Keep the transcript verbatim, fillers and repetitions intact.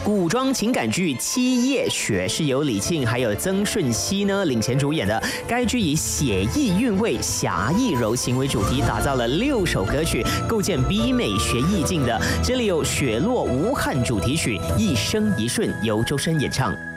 古装情感剧《七夜雪》是由李沁还有曾舜晞呢领衔主演的。该剧以写意韵味、侠义柔情为主题，打造了六首歌曲，构建比美学意境的。这里有《雪落无憾》主题曲《一生一瞬》，由周深演唱。